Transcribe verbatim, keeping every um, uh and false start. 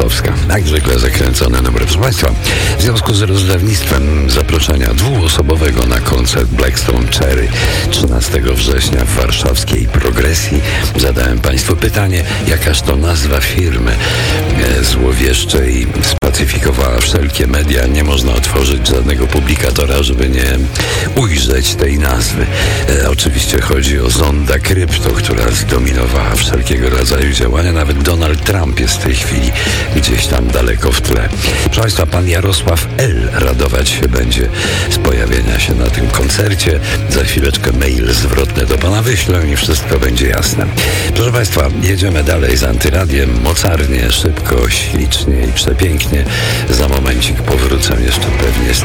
Kosowska. Jak zwykle zakręcone numery. Proszę Państwa, w związku z rozdawnictwem zaproszenia dwuosobowego na koncert Blackstone Cherry trzynastego września w warszawskiej Progresji zadałem Państwu pytanie, jakaż to nazwa firmy e, złowieszczej spacyfikowała wszelkie media. Nie można otworzyć żadnego publikatora, żeby nie ujrzeć tej nazwy. E, oczywiście chodzi o Zonda Krypto, która zdominowała wszelkiego rodzaju działania. Nawet Donald Trump jest w tej chwili gdzieś tam daleko w tle. Proszę Państwa, pan Jarosław L. radować się będzie z pojawienia się na tym koncercie. Za chwileczkę mail zwrotny do pana wyślę i wszystko będzie jasne. Proszę Państwa, jedziemy dalej z Antyradiem. Mocarnie, szybko, ślicznie i przepięknie. Za momencik powrócę jeszcze pewnie z